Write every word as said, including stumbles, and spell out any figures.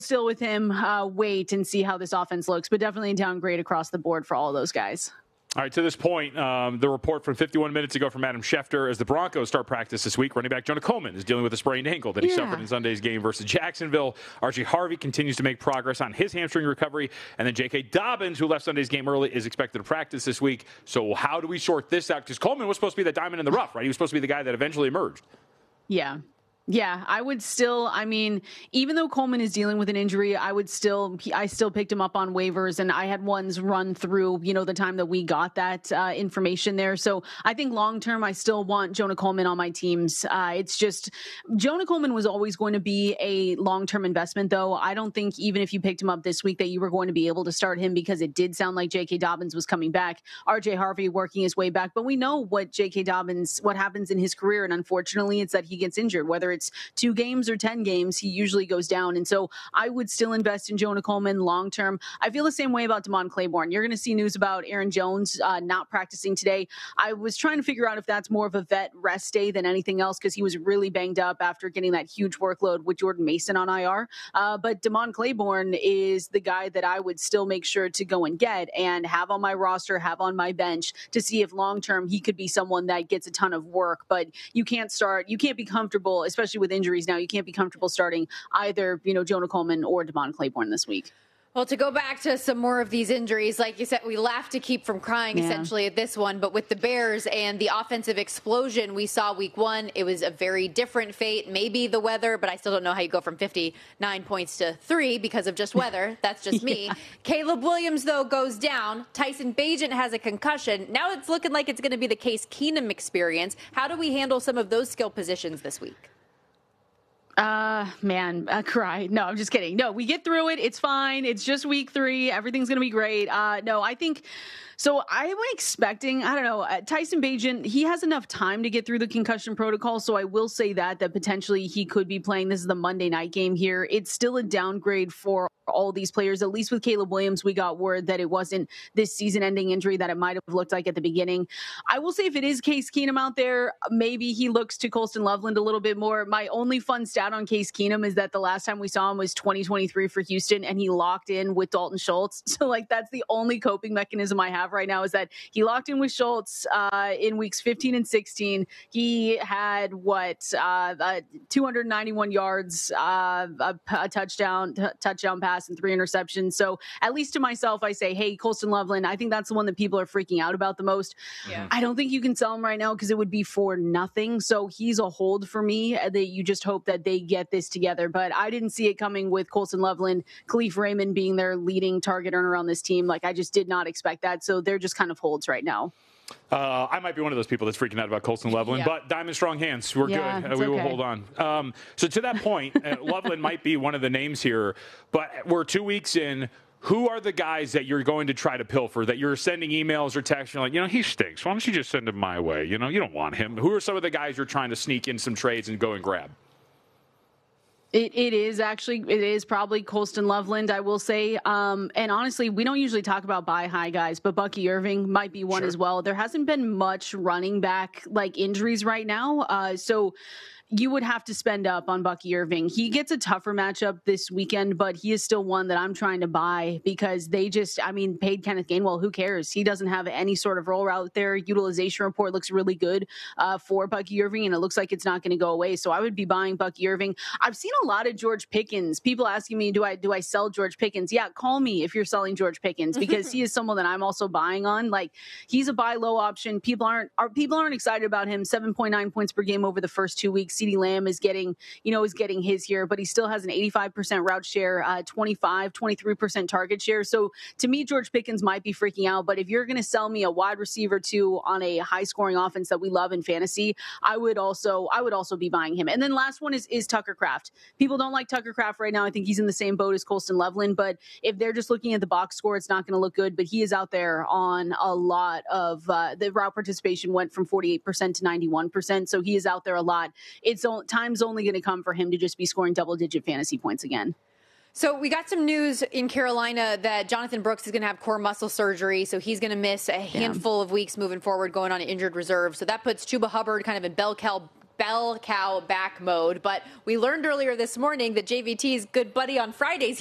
still with him, uh, wait and see how this offense looks, but definitely a downgrade across the board for all those guys. All right, to this point, um, the report from fifty-one minutes ago from Adam Schefter, as the Broncos start practice this week, running back Jonah Coleman is dealing with a sprained ankle that he yeah. suffered in Sunday's game versus Jacksonville. R J Harvey continues to make progress on his hamstring recovery. And then J K. Dobbins, who left Sunday's game early, is expected to practice this week. So how do we sort this out? Because Coleman was supposed to be the diamond in the rough, right? He was supposed to be the guy that eventually emerged. Yeah. Yeah, I would still, I mean, even though Coleman is dealing with an injury, I would still, I still picked him up on waivers, and I had ones run through, you know, the time that we got that uh, information there. So I think long term, I still want Jonah Coleman on my teams. Uh, it's just, Jonah Coleman was always going to be a long-term investment, though. I don't think even if you picked him up this week that you were going to be able to start him, because it did sound like J K. Dobbins was coming back, R J Harvey working his way back. But we know what J K. Dobbins, what happens in his career, and unfortunately, it's that he gets injured, whether it's two games or ten games, he usually goes down. And so I would still invest in Jonah Coleman long term. I feel the same way about Damon Claiborne. You're going to see news about Aaron Jones uh, not practicing today. I was trying to figure out if that's more of a vet rest day than anything else, because he was really banged up after getting that huge workload with Jordan Mason on I R. Uh, but Damon Claiborne is the guy that I would still make sure to go and get and have on my roster, have on my bench, to see if long term he could be someone that gets a ton of work. But you can't start, you can't be comfortable, especially with injuries now, you can't be comfortable starting either, you know, Jonah Coleman or Damon Claiborne this week. Well, to go back to some more of these injuries, like you said, we laugh to keep from crying yeah. essentially at this one, but with the Bears and the offensive explosion we saw week one, it was a very different fate. Maybe the weather, but I still don't know how you go from fifty-nine points to three because of just weather. That's just me. yeah. Caleb Williams, though, goes down. Tyson Bagent has a concussion. Now it's looking like it's going to be the Case Keenum experience. How do we handle some of those skill positions this week? Uh, man, I cry. No, I'm just kidding. No, we get through it. It's fine. It's just week three. Everything's going to be great. Uh, no, I think, so I'm expecting, I don't know, uh, Tyson Bagent, he has enough time to get through the concussion protocol. So I will say that, that potentially he could be playing. This is the Monday night game here. It's still a downgrade for all these players. At least with Caleb Williams, we got word that it wasn't this season-ending injury that it might have looked like at the beginning. I will say if it is Case Keenum out there, maybe he looks to Colston Loveland a little bit more. My only fun stat on Case Keenum is that the last time we saw him was twenty twenty-three for Houston, and he locked in with Dalton Schultz. So, like, that's the only coping mechanism I have right now, is that he locked in with Schultz uh, in weeks fifteen and sixteen. He had, what, uh, uh, two hundred ninety-one yards, uh, a, a touchdown, t- touchdown pass, and three interceptions. So at least to myself, I say, hey, Colston Loveland, I think that's the one that people are freaking out about the most. Yeah. I don't think you can sell him right now because it would be for nothing. So he's a hold for me, that you just hope that they get this together. But I didn't see it coming with Colston Loveland, Khalif Raymond being their leading target earner on this team. Like, I just did not expect that. So they're just kind of holds right now. Uh, I might be one of those people that's freaking out about Colston Loveland, yeah. but diamond strong hands. We're yeah, good. Uh, we okay. will hold on. Um, so to that point, uh, Loveland might be one of the names here, but we're two weeks in. Who are the guys that you're going to try to pilfer, that you're sending emails or texts? You're like, you know, he stinks. Why don't you just send him my way? You know, you don't want him. Who are some of the guys you're trying to sneak in some trades and go and grab? It it is actually it is probably Colston Loveland, I will say. Um, and honestly, we don't usually talk about buy high guys, but Bucky Irving might be one sure. as well. There hasn't been much running back like injuries right now, uh, so you would have to spend up on Bucky Irving. He gets a tougher matchup this weekend, but he is still one that I'm trying to buy because they just, I mean, paid Kenneth Gainwell. Who cares? He doesn't have any sort of role out there. Utilization report looks really good uh, for Bucky Irving, and it looks like it's not going to go away. So I would be buying Bucky Irving. I've seen a lot of George Pickens. People asking me, do I do I sell George Pickens? Yeah, call me if you're selling George Pickens because he is someone that I'm also buying on. Like, he's a buy low option. People aren't are people aren't excited about him. seven point nine points per game over the first two weeks. CeeDee Lamb is getting, you know, is getting his here, but he still has an eighty-five percent route share, uh, twenty-five, twenty-three percent target share. So to me, George Pickens might be freaking out, but if you're going to sell me a wide receiver two on a high scoring offense that we love in fantasy, I would also, I would also be buying him. And then last one is, is Tucker Kraft. People don't like Tucker Kraft right now. I think he's in the same boat as Colston Loveland, but if they're just looking at the box score, it's not going to look good, but he is out there on a lot of, uh, the route participation went from forty-eight percent to ninety-one percent. So he is out there a lot. It's time's only going to come for him to just be scoring double digit fantasy points again. So we got some news in Carolina that Jonathan Brooks is going to have core muscle surgery, so he's going to miss a handful yeah. of weeks moving forward, going on injured reserve. So that puts Chuba Hubbard kind of in bell cow bell cow back mode. But we learned earlier this morning that J V T's good buddy on Fridays